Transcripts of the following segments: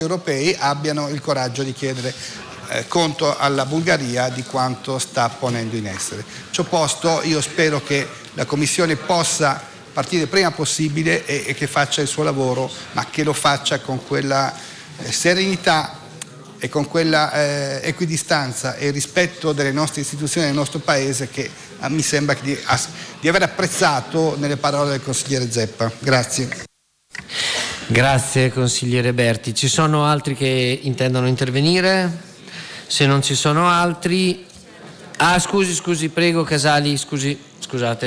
europei abbiano il coraggio di chiedere conto alla Bulgaria di quanto sta ponendo in essere. Ciò posto, io spero che la Commissione possa partire il prima possibile e che faccia il suo lavoro, ma che lo faccia con quella serenità e con quella equidistanza e rispetto delle nostre istituzioni e del nostro Paese che mi sembra di aver apprezzato nelle parole del consigliere Zeppa. Grazie. Grazie consigliere Berti. Ci sono altri che intendono intervenire? Se non ci sono altri... scusi, prego Casali, scusate.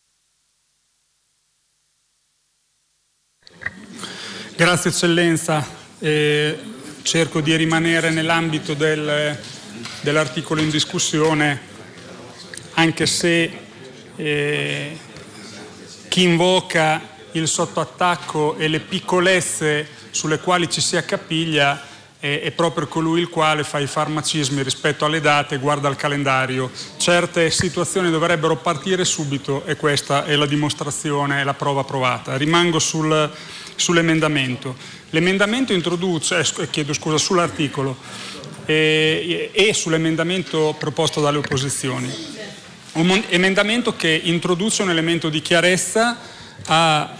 Grazie Eccellenza. Cerco di rimanere nell'ambito dell'articolo in discussione, anche se chi invoca il sottoattacco e le piccolezze sulle quali ci si accapiglia è proprio colui il quale fa i farmacismi rispetto alle date e guarda il calendario. Certe situazioni dovrebbero partire subito e questa è la dimostrazione, è la prova provata. Rimango sull'emendamento. L'emendamento introduce, sull'articolo e sull'emendamento proposto dalle opposizioni. Un emendamento che introduce un elemento di chiarezza a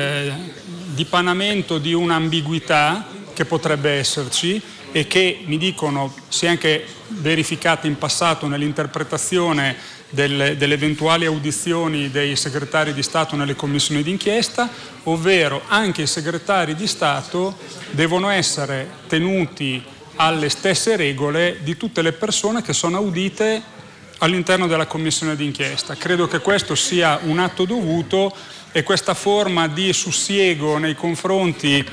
dipanamento di un'ambiguità che potrebbe esserci e che, mi dicono, si è anche verificata in passato nell'interpretazione delle eventuali audizioni dei segretari di Stato nelle commissioni d'inchiesta, ovvero anche i segretari di Stato devono essere tenuti alle stesse regole di tutte le persone che sono audite all'interno della commissione d'inchiesta. Credo che questo sia un atto dovuto e questa forma di sussiego nei confronti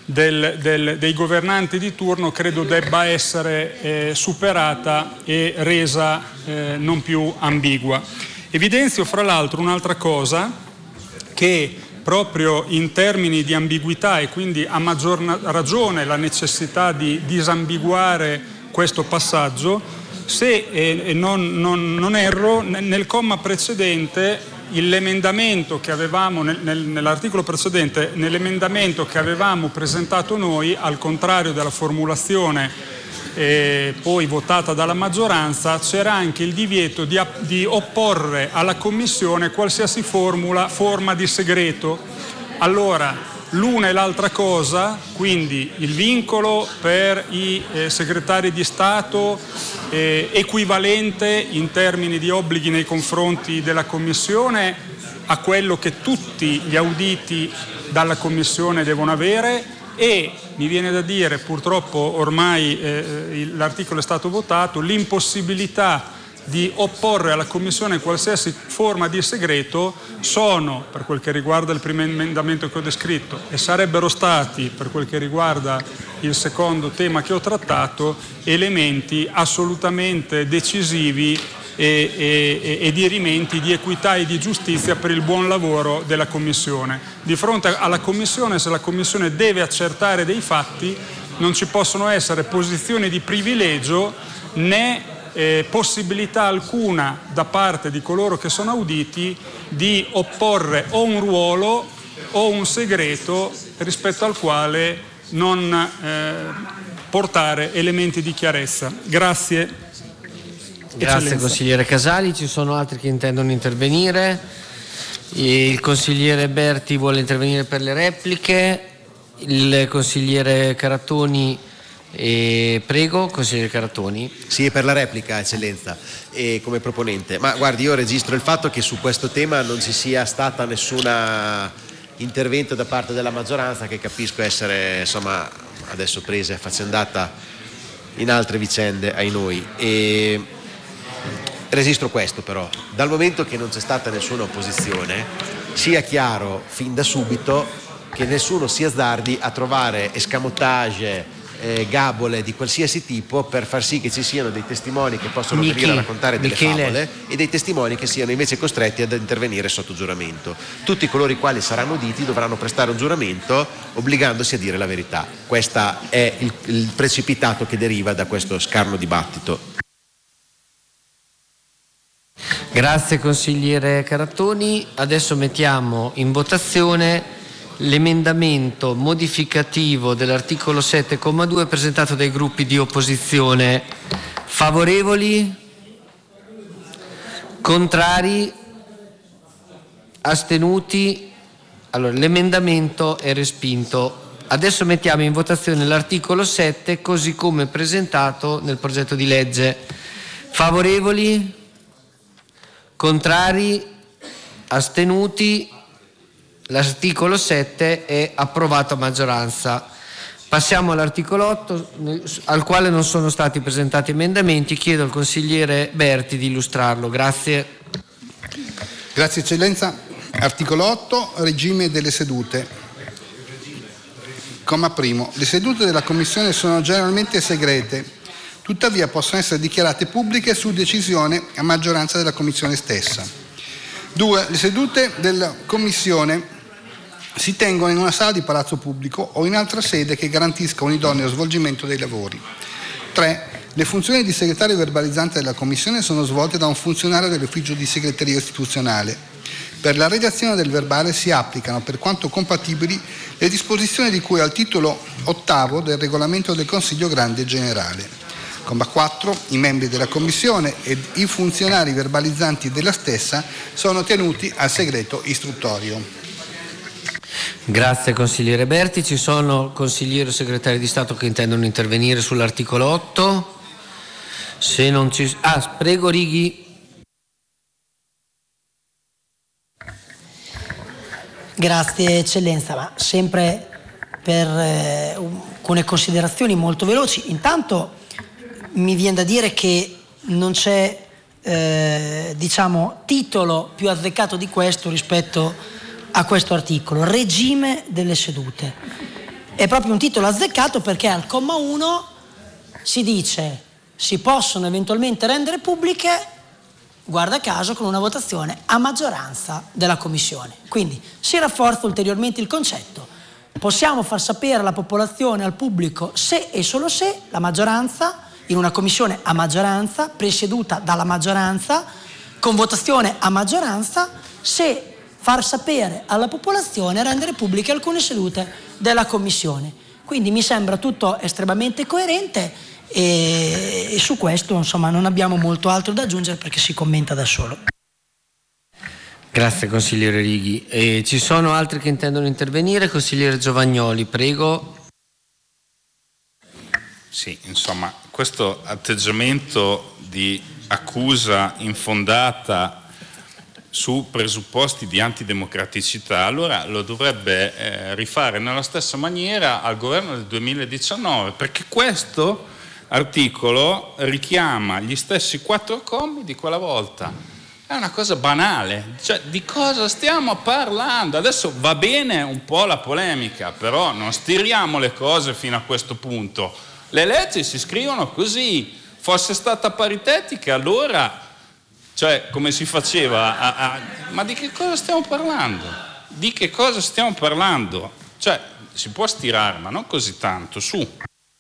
dei governanti di turno credo debba essere superata e resa non più ambigua. Evidenzio fra l'altro un'altra cosa, che proprio in termini di ambiguità e quindi a maggior ragione la necessità di disambiguare questo passaggio, se non erro, nel comma precedente l'emendamento che avevamo nell'articolo precedente, nell'emendamento che avevamo presentato noi, al contrario della formulazione poi votata dalla maggioranza, c'era anche il divieto di opporre alla Commissione qualsiasi forma di segreto. Allora, l'una e l'altra cosa, quindi il vincolo per i segretari di Stato equivalente in termini di obblighi nei confronti della Commissione a quello che tutti gli auditi dalla Commissione devono avere, e mi viene da dire, purtroppo ormai l'articolo è stato votato, l'impossibilità di opporre alla Commissione qualsiasi forma di segreto sono, per quel che riguarda il primo emendamento che ho descritto, e sarebbero stati, per quel che riguarda il secondo tema che ho trattato, elementi assolutamente decisivi e dirimenti di equità e di giustizia per il buon lavoro della Commissione. Di fronte alla Commissione, se la Commissione deve accertare dei fatti, non ci possono essere posizioni di privilegio né possibilità alcuna da parte di coloro che sono auditi di opporre o un ruolo o un segreto rispetto al quale non portare elementi di chiarezza. Grazie. Grazie consigliere Casali. Ci sono altri che intendono intervenire? Il consigliere Berti vuole intervenire per le repliche, il consigliere Carattoni. Prego, consigliere Carattoni. Sì, per la replica, Eccellenza, come proponente. Ma guardi, io registro il fatto che su questo tema non ci sia stata nessuna intervento da parte della maggioranza, che capisco essere, insomma, adesso presa e affaccendata in altre vicende ai noi. E registro questo, però, dal momento che non c'è stata nessuna opposizione, sia chiaro fin da subito che nessuno si azzardi a trovare escamotage, gabole di qualsiasi tipo per far sì che ci siano dei testimoni che possono venire a raccontare delle favole e dei testimoni che siano invece costretti ad intervenire sotto giuramento. Tutti coloro i quali saranno uditi dovranno prestare un giuramento obbligandosi a dire la verità. Questo è il precipitato che deriva da questo scarno dibattito. Grazie consigliere Carattoni. Adesso mettiamo in votazione l'emendamento modificativo dell'articolo 7,2 presentato dai gruppi di opposizione. Favorevoli? Contrari? Astenuti? Allora, l'emendamento è respinto. Adesso mettiamo in votazione l'articolo 7 così come presentato nel progetto di legge. Favorevoli? Contrari? Astenuti? L'articolo 7 è approvato a maggioranza. Passiamo all'articolo 8 al quale non sono stati presentati emendamenti. Chiedo al consigliere Berti di illustrarlo. Grazie. Grazie Eccellenza. Articolo 8, regime delle sedute. Comma primo. Le sedute della Commissione sono generalmente segrete, tuttavia possono essere dichiarate pubbliche su decisione a maggioranza della Commissione stessa. 2. Le sedute della Commissione si tengono in una sala di palazzo pubblico o in altra sede che garantisca un idoneo svolgimento dei lavori. 3. Le funzioni di segretario verbalizzante della Commissione sono svolte da un funzionario dell'ufficio di segreteria istituzionale. Per la redazione del verbale si applicano, per quanto compatibili, le disposizioni di cui al titolo 8 del regolamento del Consiglio Grande e Generale. Comma 4. I membri della Commissione ed i funzionari verbalizzanti della stessa sono tenuti al segreto istruttorio. Grazie consigliere Berti. Ci sono consiglieri o segretari di Stato che intendono intervenire sull'articolo 8? Se non ci... prego Righi. Grazie Eccellenza, ma sempre per alcune considerazioni molto veloci. Intanto mi viene da dire che non c'è titolo più azzeccato di questo rispetto a questo articolo, regime delle sedute. È proprio un titolo azzeccato perché al comma 1 si dice si possono eventualmente rendere pubbliche, guarda caso, con una votazione a maggioranza della Commissione. Quindi si rafforza ulteriormente il concetto. Possiamo far sapere alla popolazione, al pubblico, se e solo se la maggioranza, in una commissione a maggioranza, presieduta dalla maggioranza, con votazione a maggioranza, se far sapere alla popolazione, rendere pubbliche alcune sedute della Commissione. Quindi mi sembra tutto estremamente coerente e su questo insomma non abbiamo molto altro da aggiungere perché si commenta da solo. Grazie consigliere Righi. Ci sono altri che intendono intervenire? Consigliere Giovagnoli, prego. Sì, insomma, questo atteggiamento di accusa infondata su presupposti di antidemocraticità, allora lo dovrebbe rifare nella stessa maniera al governo del 2019, perché questo articolo richiama gli stessi 4 commi di quella volta. È una cosa banale, cioè di cosa stiamo parlando? Adesso va bene un po' la polemica, però non stiriamo le cose fino a questo punto. Le leggi si scrivono così, fosse stata paritetica allora, cioè come si faceva ma di che cosa stiamo parlando? Di che cosa stiamo parlando? Cioè si può stirare ma non così tanto, su.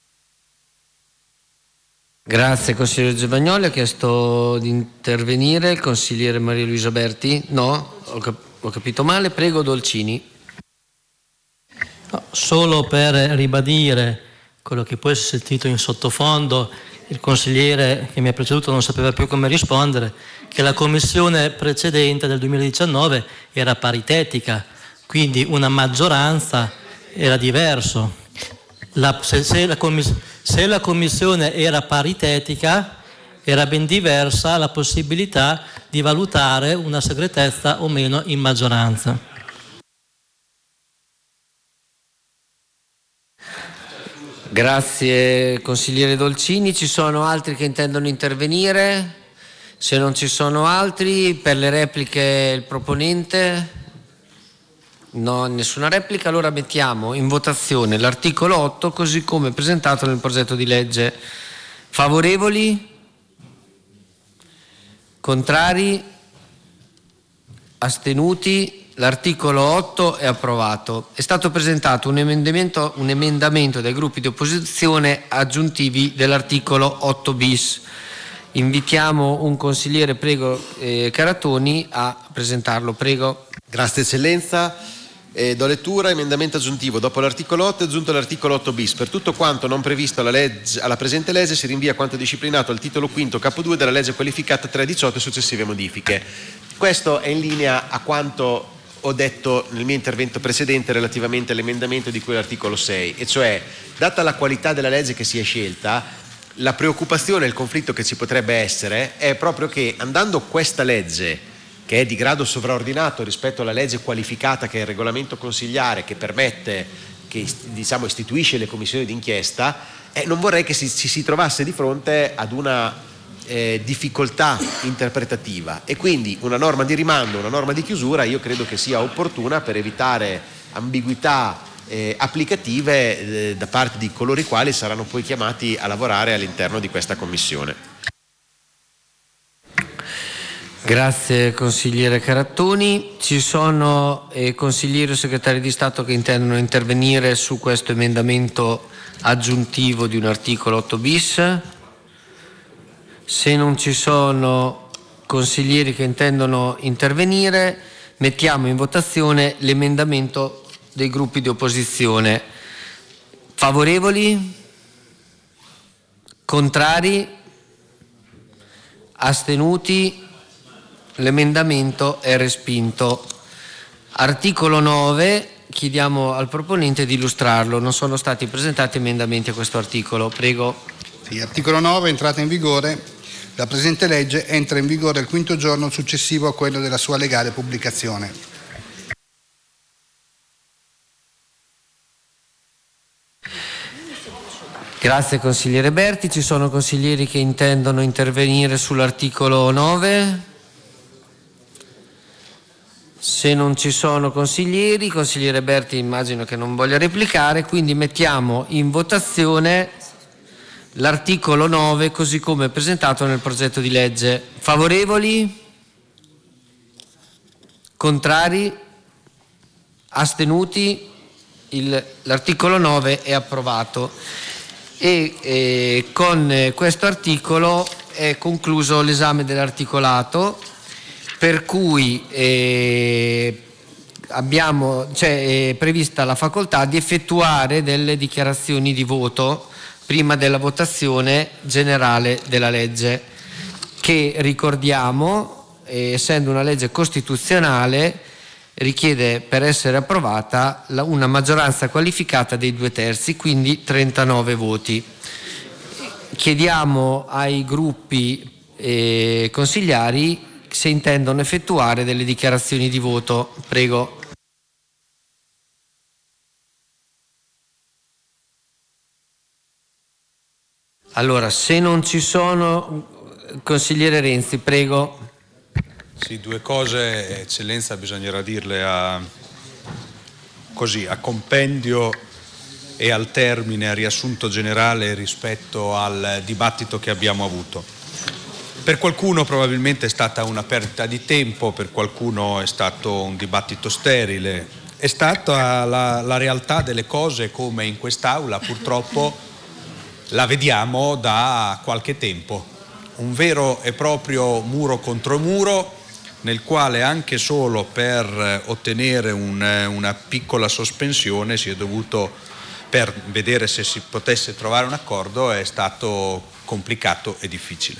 Grazie consigliere Giovagnoli. Ha chiesto di intervenire il consigliere Maria Luisa Berti? No? Ho capito male. Prego Dolcini. No, solo per ribadire quello che poi si è sentito in sottofondo, il consigliere che mi ha preceduto non sapeva più come rispondere, che la commissione precedente del 2019 era paritetica, quindi una maggioranza era diverso. Se la commissione era paritetica, era ben diversa la possibilità di valutare una segretezza o meno in maggioranza. Grazie consigliere Dolcini. Ci sono altri che intendono intervenire? Se non ci sono altri, per le repliche il proponente? No, nessuna replica. Allora mettiamo in votazione l'articolo 8 così come presentato nel progetto di legge. Favorevoli? Contrari? Astenuti? L'articolo 8 è approvato. È stato presentato un emendamento dai gruppi di opposizione aggiuntivi dell'articolo 8 bis. Invitiamo un consigliere, prego, Caratoni, a presentarlo. Prego. Grazie Eccellenza. Do lettura. Emendamento aggiuntivo: dopo l'articolo 8 è aggiunto l'articolo 8 bis. Per tutto quanto non previsto alla presente legge si rinvia quanto disciplinato al titolo quinto capo 2 della legge qualificata 318 e successive modifiche. Questo è in linea a quanto ho detto nel mio intervento precedente relativamente all'emendamento di cui l'articolo 6, e cioè, data la qualità della legge che si è scelta, la preoccupazione e il conflitto che ci potrebbe essere è proprio che, andando questa legge, che è di grado sovraordinato rispetto alla legge qualificata che è il regolamento consigliare, che permette, che istituisce le commissioni d'inchiesta, non vorrei che ci si trovasse di fronte ad una difficoltà interpretativa, e quindi una norma di rimando, una norma di chiusura io credo che sia opportuna per evitare ambiguità applicative da parte di coloro i quali saranno poi chiamati a lavorare all'interno di questa commissione. Grazie consigliere Carattoni. Ci sono consiglieri o segretari di Stato che intendono intervenire su questo emendamento aggiuntivo di un articolo 8 bis? Se non ci sono consiglieri che intendono intervenire, mettiamo in votazione l'emendamento dei gruppi di opposizione. Favorevoli? Contrari? Astenuti? L'emendamento è respinto. Articolo 9, chiediamo al proponente di illustrarlo. Non sono stati presentati emendamenti a questo articolo. Prego. Sì, articolo 9, entrata in vigore. La presente legge entra in vigore il quinto giorno successivo a quello della sua legale pubblicazione. Grazie consigliere Berti. Ci sono consiglieri che intendono intervenire sull'articolo 9? Se non ci sono consiglieri, consigliere Berti immagino che non voglia replicare, quindi mettiamo in votazione l'articolo 9 così come presentato nel progetto di legge. Favorevoli? Contrari? Astenuti? L'articolo 9 è approvato e con questo articolo è concluso l'esame dell'articolato, per cui è prevista la facoltà di effettuare delle dichiarazioni di voto prima della votazione generale della legge, che ricordiamo, essendo una legge costituzionale, richiede per essere approvata una maggioranza qualificata dei 2/3, quindi 39 voti. Chiediamo ai gruppi consigliari se intendono effettuare delle dichiarazioni di voto. Prego. Allora, se non ci sono, consigliere Renzi, prego. Sì, due cose, Eccellenza, bisognerà dirle a compendio e al termine, a riassunto generale rispetto al dibattito che abbiamo avuto. Per qualcuno probabilmente è stata una perdita di tempo, per qualcuno è stato un dibattito sterile, è stata la realtà delle cose come in quest'Aula purtroppo la vediamo da qualche tempo, un vero e proprio muro contro muro, nel quale anche solo per ottenere una piccola sospensione si è dovuto, per vedere se si potesse trovare un accordo, è stato complicato e difficile.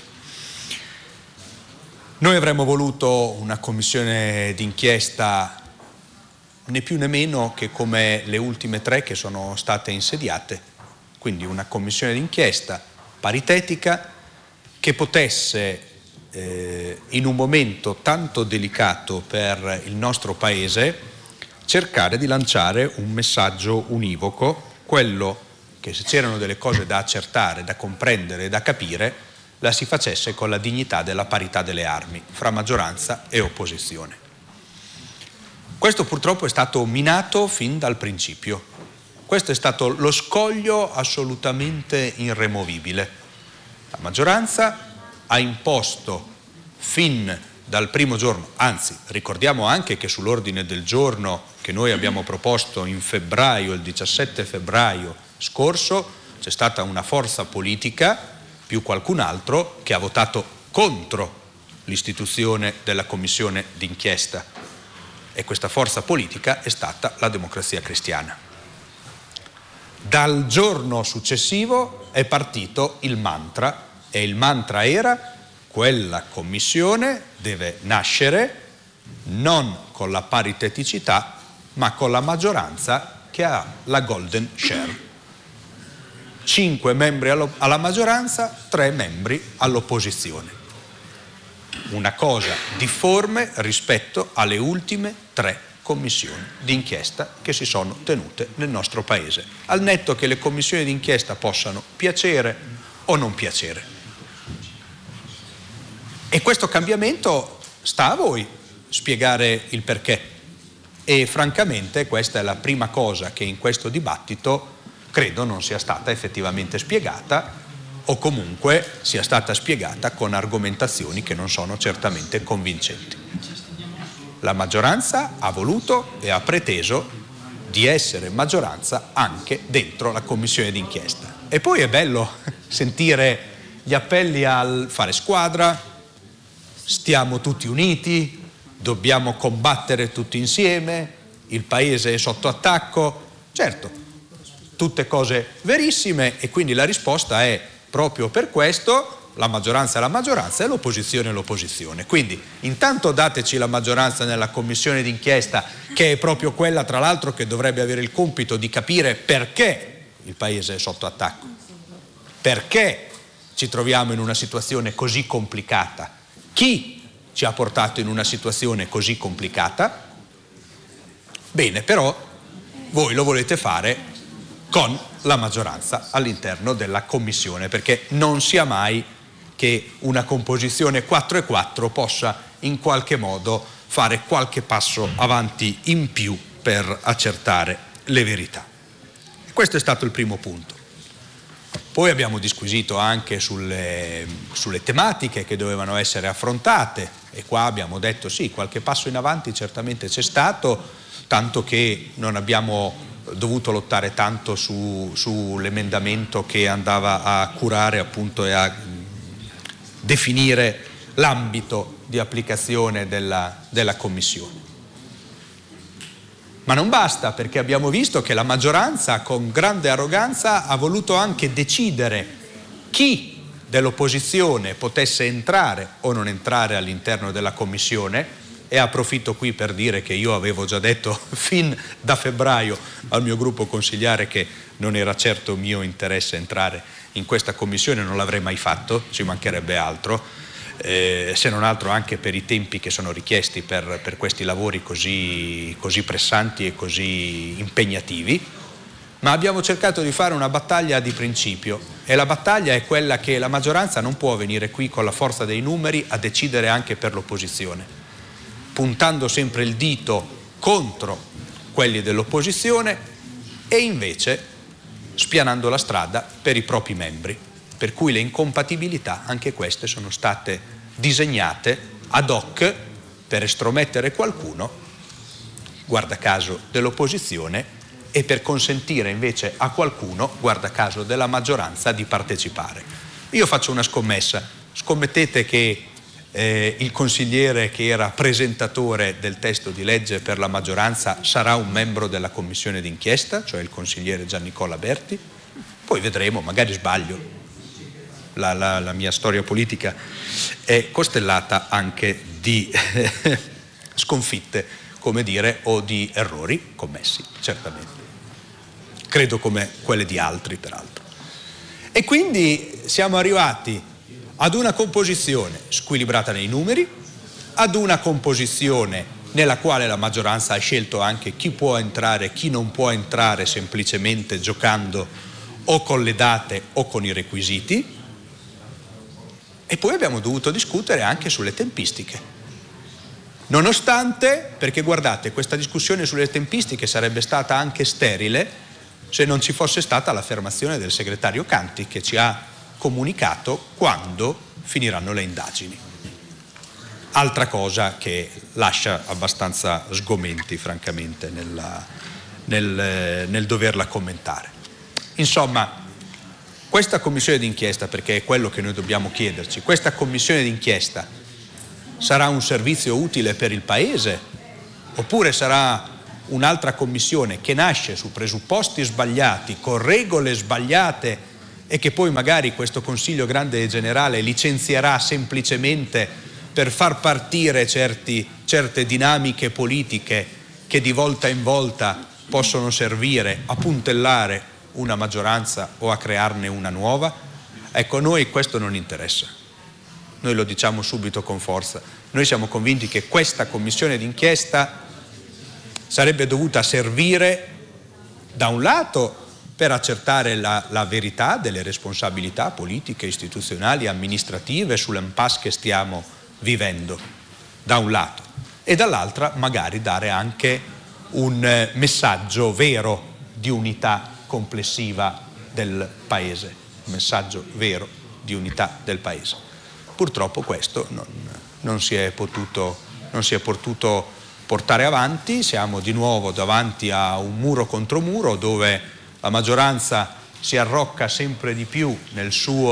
Noi avremmo voluto una commissione d'inchiesta né più né meno che come le ultime 3 che sono state insediate, quindi una commissione d'inchiesta paritetica che potesse in un momento tanto delicato per il nostro Paese cercare di lanciare un messaggio univoco, quello che se c'erano delle cose da accertare, da comprendere e da capire, la si facesse con la dignità della parità delle armi fra maggioranza e opposizione. Questo purtroppo è stato minato fin dal principio. Questo è stato lo scoglio assolutamente irremovibile. La maggioranza ha imposto fin dal primo giorno, anzi ricordiamo anche che sull'ordine del giorno che noi abbiamo proposto in febbraio, il 17 febbraio scorso, c'è stata una forza politica più qualcun altro che ha votato contro l'istituzione della commissione d'inchiesta. e questa forza politica è stata la Democrazia Cristiana. Dal giorno successivo è partito il mantra, e il mantra era: quella commissione deve nascere non con la pariteticità, ma con la maggioranza che ha la golden share. 5 membri alla maggioranza, 3 membri all'opposizione. Una cosa difforme rispetto alle ultime 3 commissioni d'inchiesta che si sono tenute nel nostro Paese, al netto che le commissioni d'inchiesta possano piacere o non piacere. E questo cambiamento sta a voi spiegare il perché, e francamente questa è la prima cosa che in questo dibattito credo non sia stata effettivamente spiegata, o comunque sia stata spiegata con argomentazioni che non sono certamente convincenti. La maggioranza ha voluto e ha preteso di essere maggioranza anche dentro la commissione d'inchiesta. E poi è bello sentire gli appelli al fare squadra, stiamo tutti uniti, dobbiamo combattere tutti insieme, il paese è sotto attacco. Certo, tutte cose verissime, e quindi la risposta è: proprio per questo la maggioranza è la maggioranza e l'opposizione è l'opposizione. Quindi intanto dateci la maggioranza nella commissione d'inchiesta, che è proprio quella tra l'altro che dovrebbe avere il compito di capire perché il paese è sotto attacco, perché ci troviamo in una situazione così complicata, chi ci ha portato in una situazione così complicata. Bene, però voi lo volete fare con la maggioranza all'interno della commissione, perché non sia mai che una composizione 4-4 possa in qualche modo fare qualche passo avanti in più per accertare le verità. E questo è stato il primo punto. Poi abbiamo disquisito anche sulle tematiche che dovevano essere affrontate, e qua abbiamo detto sì, qualche passo in avanti certamente c'è stato, tanto che non abbiamo dovuto lottare tanto sull'emendamento che andava a curare appunto e a definire l'ambito di applicazione della commissione. Ma non basta, perché abbiamo visto che la maggioranza con grande arroganza ha voluto anche decidere chi dell'opposizione potesse entrare o non entrare all'interno della commissione. E approfitto qui per dire che io avevo già detto fin da febbraio al mio gruppo consigliare che non era certo mio interesse entrare in questa commissione, non l'avrei mai fatto, ci mancherebbe altro, se non altro anche per i tempi che sono richiesti per questi lavori così pressanti e così impegnativi. Ma abbiamo cercato di fare una battaglia di principio, e la battaglia è quella che la maggioranza non può venire qui con la forza dei numeri a decidere anche per l'opposizione, puntando sempre il dito contro quelli dell'opposizione e invece spianando la strada per i propri membri, per cui le incompatibilità, anche queste, sono state disegnate ad hoc per estromettere qualcuno, guarda caso dell'opposizione, e per consentire invece a qualcuno, guarda caso della maggioranza, di partecipare. Io faccio una scommessa: scommettete che il consigliere che era presentatore del testo di legge per la maggioranza sarà un membro della commissione d'inchiesta, cioè il consigliere Giannicola Berti? Poi vedremo, magari sbaglio. La mia storia politica è costellata anche di sconfitte, come dire, o di errori commessi, certamente. Credo come quelle di altri, peraltro. E quindi siamo arrivati ad una composizione squilibrata nei numeri, ad una composizione nella quale la maggioranza ha scelto anche chi può entrare e chi non può entrare semplicemente giocando o con le date o con i requisiti, e poi abbiamo dovuto discutere anche sulle tempistiche. Nonostante, perché guardate, questa discussione sulle tempistiche sarebbe stata anche sterile se non ci fosse stata l'affermazione del segretario Canti, che ci ha comunicato quando finiranno le indagini. Altra cosa che lascia abbastanza sgomenti, francamente, nel doverla commentare. Insomma, questa commissione d'inchiesta, perché è quello che noi dobbiamo chiederci, questa commissione d'inchiesta sarà un servizio utile per il Paese oppure sarà un'altra commissione che nasce su presupposti sbagliati, con regole sbagliate e che poi magari questo Consiglio Grande e Generale licenzierà semplicemente per far partire certe dinamiche politiche che di volta in volta possono servire a puntellare una maggioranza o a crearne una nuova? Ecco, a noi questo non interessa. Noi lo diciamo subito con forza. Noi siamo convinti che questa commissione d'inchiesta sarebbe dovuta servire da un lato per accertare la verità delle responsabilità politiche, istituzionali, amministrative sull'impasse che stiamo vivendo, da un lato, e dall'altra magari dare anche un messaggio vero di unità complessiva del Paese, un messaggio vero di unità del Paese. Purtroppo questo non si è potuto portare avanti, siamo di nuovo davanti a un muro contro muro dove la maggioranza si arrocca sempre di più nella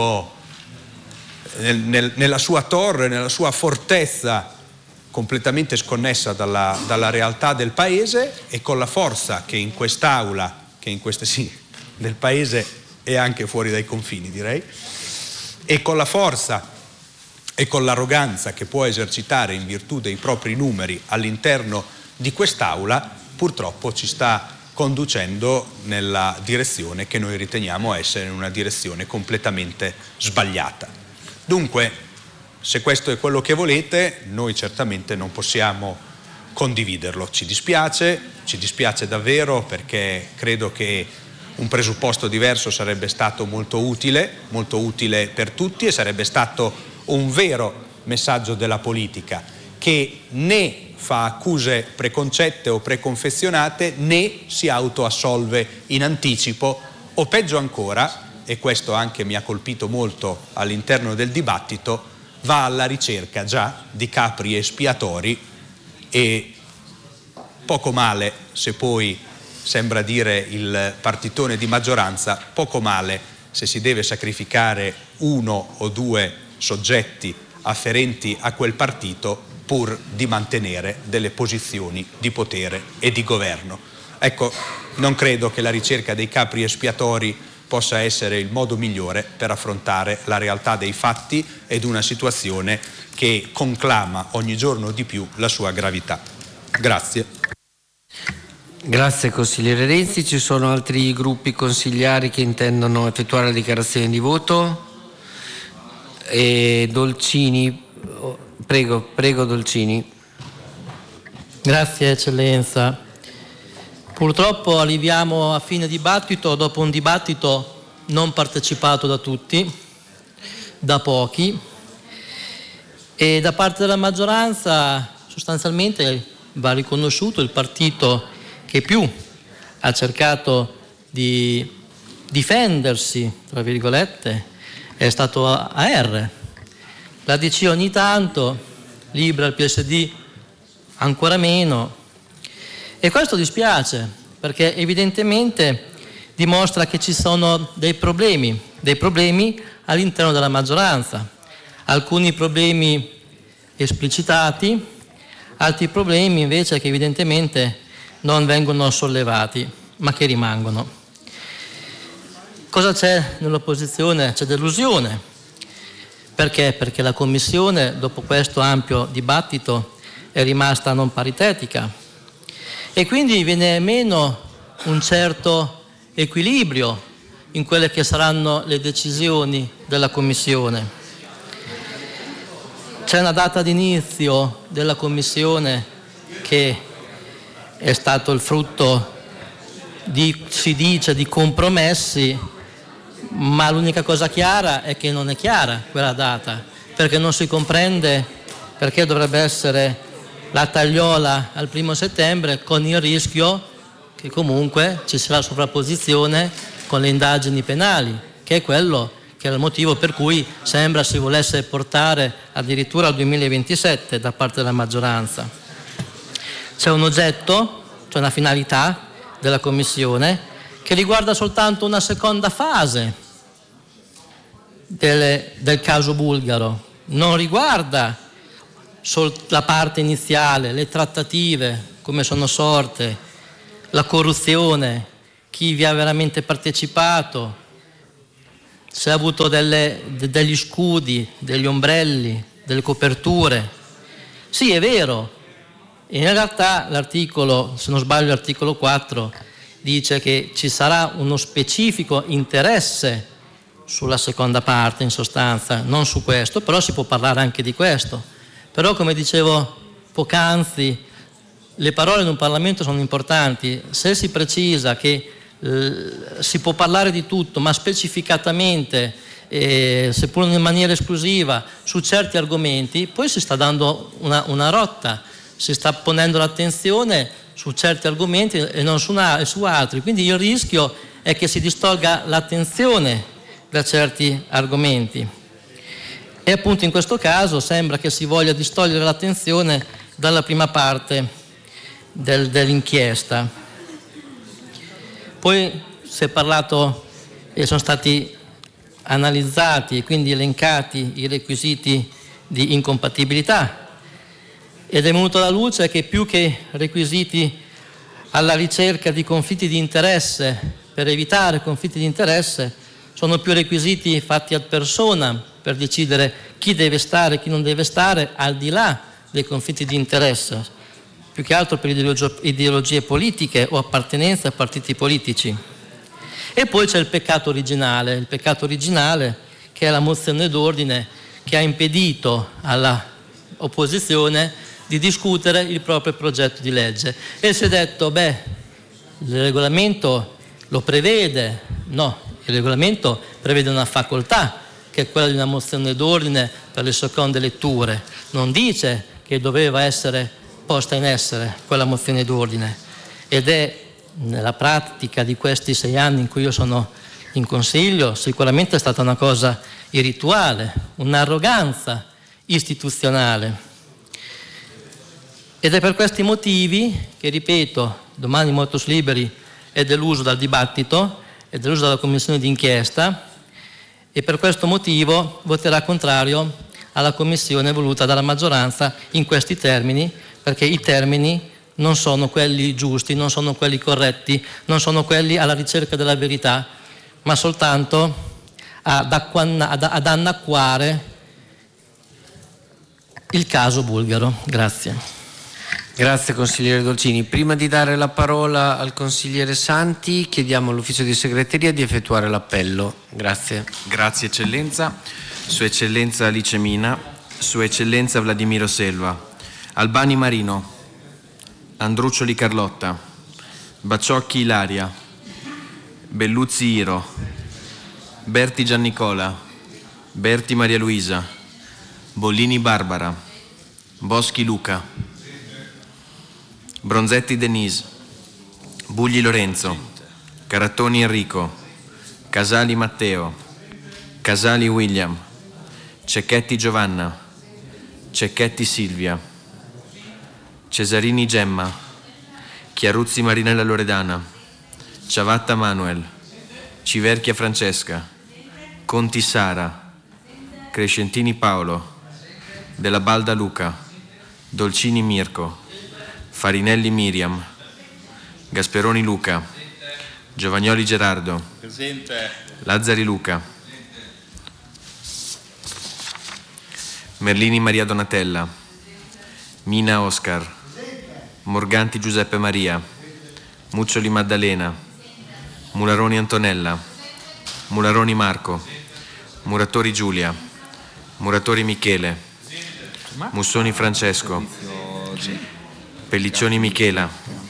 sua torre, nella sua fortezza completamente sconnessa dalla realtà del Paese, e con la forza che in quest'Aula, del Paese e anche fuori dai confini direi, e con la forza e con l'arroganza che può esercitare in virtù dei propri numeri all'interno di quest'Aula, purtroppo ci sta conducendo nella direzione che noi riteniamo essere una direzione completamente sbagliata. Dunque, se questo è quello che volete, noi certamente non possiamo condividerlo. Ci dispiace davvero, perché credo che un presupposto diverso sarebbe stato molto utile per tutti, e sarebbe stato un vero messaggio della politica che né fa accuse preconcette o preconfezionate né si autoassolve in anticipo, o peggio ancora, e questo anche mi ha colpito molto all'interno del dibattito, va alla ricerca già di capri espiatori, e poco male se poi sembra dire il partitone di maggioranza, poco male se si deve sacrificare uno o due soggetti afferenti a quel partito pur di mantenere delle posizioni di potere e di governo. Ecco, non credo che la ricerca dei capri espiatori possa essere il modo migliore per affrontare la realtà dei fatti ed una situazione che conclama ogni giorno di più la sua gravità. Grazie. Grazie consigliere Renzi. Ci sono altri gruppi consigliari che intendono effettuare la dichiarazione di voto? Dolcini, prego Dolcini. Grazie Eccellenza. Purtroppo arriviamo a fine dibattito dopo un dibattito non partecipato da tutti, da pochi, e da parte della maggioranza sostanzialmente va riconosciuto il partito che più ha cercato di difendersi, tra virgolette, è stato AR. La DC ogni tanto, Libera, il PSD ancora meno, e questo dispiace perché evidentemente dimostra che ci sono dei problemi all'interno della maggioranza, alcuni problemi esplicitati, altri problemi invece che evidentemente non vengono sollevati ma che rimangono. Cosa c'è nell'opposizione? C'è delusione. Perché? Perché la Commissione, dopo questo ampio dibattito, è rimasta non paritetica, e quindi viene meno un certo equilibrio in quelle che saranno le decisioni della Commissione. C'è una data d'inizio della Commissione che è stato il frutto si dice, di compromessi, ma l'unica cosa chiara è che non è chiara quella data, perché non si comprende perché dovrebbe essere la tagliola al 1° settembre, con il rischio che comunque ci sia la sovrapposizione con le indagini penali, che è quello che era il motivo per cui sembra si volesse portare addirittura al 2027 da parte della maggioranza. C'è un oggetto, c'è una finalità della Commissione che riguarda soltanto una seconda fase del caso bulgaro, non riguarda la parte iniziale, le trattative come sono sorte, la corruzione, chi vi ha veramente partecipato, se ha avuto degli scudi, degli ombrelli, delle coperture. Sì, è vero, in realtà l'articolo, se non sbaglio l'articolo 4, dice che ci sarà uno specifico interesse sulla seconda parte, in sostanza, non su questo, però si può parlare anche di questo. Però, come dicevo poc'anzi, le parole in un Parlamento sono importanti. Se si precisa che si può parlare di tutto, ma specificatamente, seppur in maniera esclusiva, su certi argomenti, poi si sta dando una rotta, si sta ponendo l'attenzione su certi argomenti e non su altri. Quindi il rischio è che si distolga l'attenzione da certi argomenti. E appunto in questo caso sembra che si voglia distogliere l'attenzione dalla prima parte dell'inchiesta. Poi si è parlato e sono stati analizzati e quindi elencati i requisiti di incompatibilità, ed è venuto alla luce che più che requisiti alla ricerca di conflitti di interesse, per evitare conflitti di interesse, sono più requisiti fatti ad persona per decidere chi deve stare e chi non deve stare al di là dei conflitti di interesse, più che altro per ideologie politiche o appartenenze a partiti politici. E poi c'è il peccato originale che è la mozione d'ordine che ha impedito all'opposizione di discutere il proprio progetto di legge. E si è detto, il regolamento lo prevede? No, il regolamento prevede una facoltà, che è quella di una mozione d'ordine per le seconde letture. Non dice che doveva essere posta in essere quella mozione d'ordine, ed è nella pratica di questi 6 anni in cui io sono in Consiglio sicuramente è stata una cosa irrituale, un'arroganza istituzionale. Ed è per questi motivi che, ripeto, domani Motus Liberi è deluso dal dibattito, è deluso dalla commissione d'inchiesta, e per questo motivo voterà contrario alla commissione voluta dalla maggioranza in questi termini, perché i termini non sono quelli giusti, non sono quelli corretti, non sono quelli alla ricerca della verità, ma soltanto ad annacquare il caso bulgaro. Grazie. Grazie consigliere Dolcini. Prima di dare la parola al consigliere Santi, chiediamo all'ufficio di segreteria di effettuare l'appello. Grazie. Grazie Eccellenza, Sua Eccellenza Alice Mina, Sua Eccellenza Vladimiro Selva, Albani Marino, Andruccioli Carlotta, Bacciocchi Ilaria, Belluzzi Iro, Berti Giannicola, Berti Maria Luisa, Bollini Barbara, Boschi Luca, Bronzetti Denise, Bugli Lorenzo, Carattoni Enrico, Casali Matteo, Casali William, Cecchetti Giovanna, Cecchetti Silvia, Cesarini Gemma, Chiaruzzi Marinella Loredana, Ciavatta Manuel, Civerchia Francesca, Conti Sara, Crescentini Paolo, Della Balda Luca, Dolcini Mirko, Farinelli Miriam, Gasperoni Luca, Giovagnoli Gerardo, Presente. Lazzari Luca, Merlini Maria Donatella, Mina Oscar, Morganti Giuseppe Maria, Muccioli Maddalena, Mularoni Antonella, Mularoni Marco, Muratori Giulia, Muratori Michele, Mussoni Francesco, Pelliccioni Michela,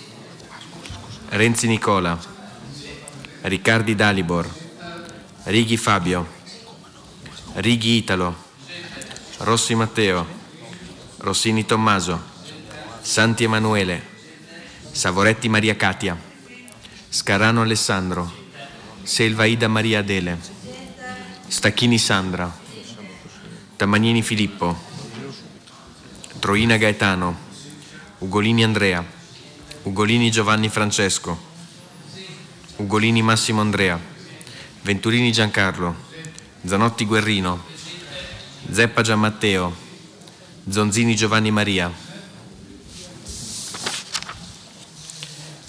Renzi Nicola, Riccardi Dalibor, Righi Fabio, Righi Italo, Rossi Matteo, Rossini Tommaso, Santi Emanuele, Savoretti Maria Katia, Scarano Alessandro, Selva Ida Maria Adele, Stacchini Sandra, Tamagnini Filippo, Troina Gaetano, Ugolini Andrea, Ugolini Giovanni Francesco, Ugolini Massimo Andrea, Venturini Giancarlo, Zanotti Guerrino, Zeppa Gianmatteo, Zonzini Giovanni Maria,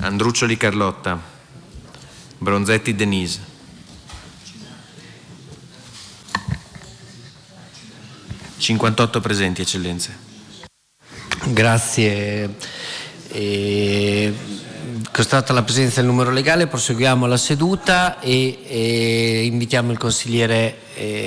Andruccioli Carlotta, Bronzetti Denise. (58 presenti, eccellenze). Grazie. Constata la presenza del numero legale, proseguiamo la seduta e invitiamo il consigliere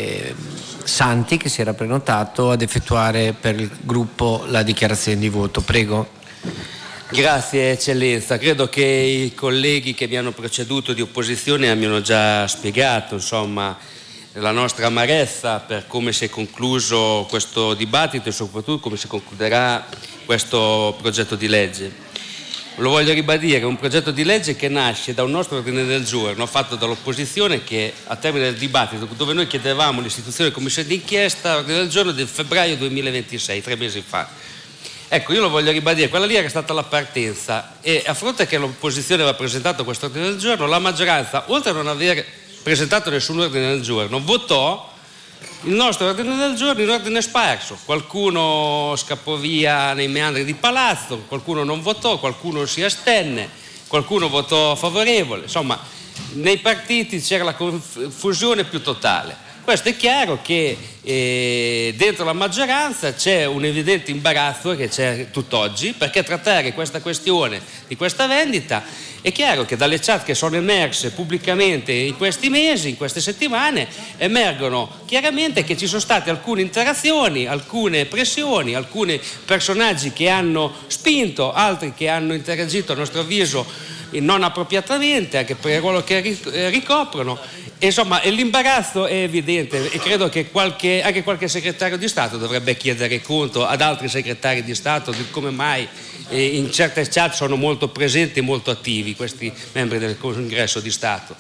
Santi, che si era prenotato, ad effettuare per il gruppo la dichiarazione di voto. Prego. Grazie eccellenza, credo che i colleghi che mi hanno preceduto di opposizione abbiano già spiegato insomma la nostra amarezza per come si è concluso questo dibattito e soprattutto come si concluderà questo progetto di legge. Lo voglio ribadire, è un progetto di legge che nasce da un nostro ordine del giorno fatto dall'opposizione, che a termine del dibattito, dove noi chiedevamo l'istituzione della commissione d'inchiesta, ordine del giorno del febbraio 2026, 3 mesi fa. Ecco, io lo voglio ribadire, quella lì era stata la partenza e a fronte che l'opposizione aveva presentato questo ordine del giorno, la maggioranza, oltre a non aver presentato nessun ordine del giorno, votò il nostro ordine del giorno in ordine sparso. Qualcuno scappò via nei meandri di palazzo, qualcuno non votò, qualcuno si astenne, qualcuno votò favorevole. Insomma, nei partiti c'era la confusione più totale. Questo è chiaro che dentro la maggioranza c'è un evidente imbarazzo che c'è tutt'oggi, perché trattare questa questione di questa vendita è chiaro che dalle chat che sono emerse pubblicamente in questi mesi, in queste settimane, emergono chiaramente che ci sono state alcune interazioni, alcune pressioni, alcuni personaggi che hanno spinto, altri che hanno interagito a nostro avviso non appropriatamente, anche per il ruolo che ricoprono. Insomma, l'imbarazzo è evidente e credo che anche qualche segretario di Stato dovrebbe chiedere conto ad altri segretari di Stato di come mai in certe chat sono molto presenti e molto attivi questi membri del Congresso di Stato.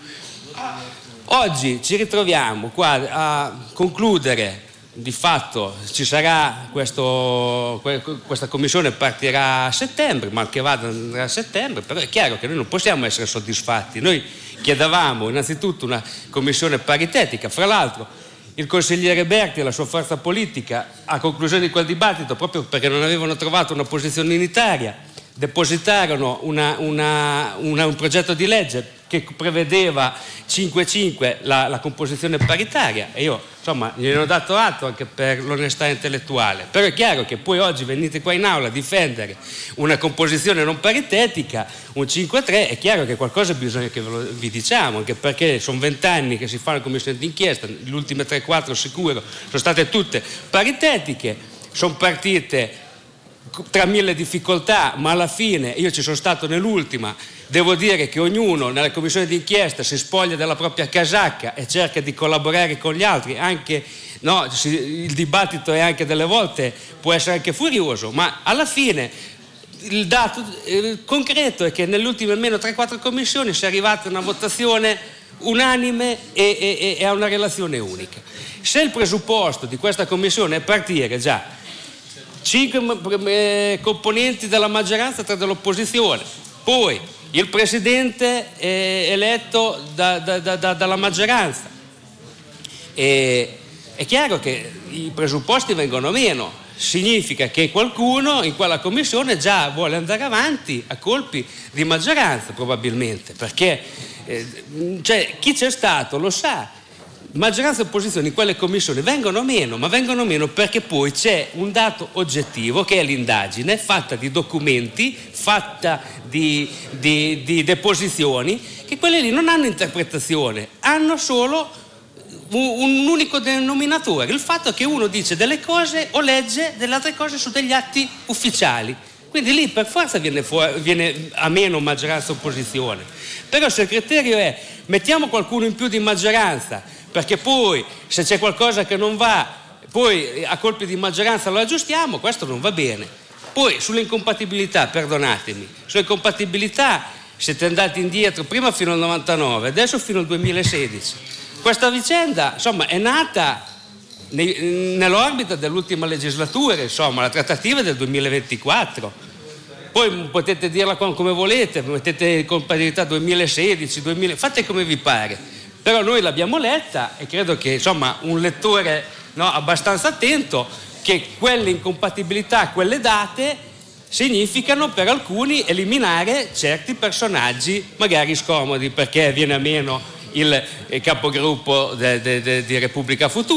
Oggi ci ritroviamo qua a concludere. Di fatto ci sarà questa commissione, partirà a settembre, mal che vada andrà a settembre, però è chiaro che noi non possiamo essere soddisfatti. Noi chiedevamo innanzitutto una commissione paritetica, fra l'altro il consigliere Berti e la sua forza politica a conclusione di quel dibattito, proprio perché non avevano trovato una posizione unitaria, depositarono un progetto di legge che prevedeva 5-5 la composizione paritaria e io insomma gliene ho dato atto anche per l'onestà intellettuale, però è chiaro che poi oggi venite qua in aula a difendere una composizione non paritetica, un 5-3, è chiaro che qualcosa bisogna che vi diciamo, anche perché sono 20 anni che si fa una commissione d'inchiesta, le ultime 3-4 sicuro sono state tutte paritetiche, sono partite tra mille difficoltà, ma alla fine io ci sono stato nell'ultima. Devo dire che ognuno nella commissione d'inchiesta si spoglia della propria casacca e cerca di collaborare con gli altri, anche il dibattito è anche delle volte può essere anche furioso, ma alla fine il dato concreto è che nelle ultime almeno 3-4 commissioni si è arrivata a una votazione unanime e a una relazione unica. Se il presupposto di questa commissione è partire già 5 componenti della maggioranza, 3 dell'opposizione, poi il presidente eletto dalla maggioranza, è chiaro che i presupposti vengono meno, significa che qualcuno in quella commissione già vuole andare avanti a colpi di maggioranza probabilmente, perché chi c'è stato lo sa. Maggioranza e opposizione in quelle commissioni vengono meno, ma vengono meno perché poi c'è un dato oggettivo che è l'indagine fatta di documenti, fatta di deposizioni, che quelle lì non hanno interpretazione, hanno solo un unico denominatore, il fatto che uno dice delle cose o legge delle altre cose su degli atti ufficiali. Quindi lì per forza viene a meno maggioranza e opposizione. Però se il criterio è mettiamo qualcuno in più di maggioranza, perché poi se c'è qualcosa che non va, poi a colpi di maggioranza lo aggiustiamo, questo non va bene. Poi sulle incompatibilità, perdonatemi, sulle incompatibilità siete andati indietro prima fino al 99, adesso fino al 2016. Questa vicenda insomma è nata nell'orbita dell'ultima legislatura, insomma la trattativa è del 2024. Poi potete dirla come volete, mettete compatibilità 2016, fate come vi pare. Però noi l'abbiamo letta e credo che insomma un lettore abbastanza attento che quelle incompatibilità, quelle date significano per alcuni eliminare certi personaggi magari scomodi, perché viene a meno il capogruppo di Repubblica Futura.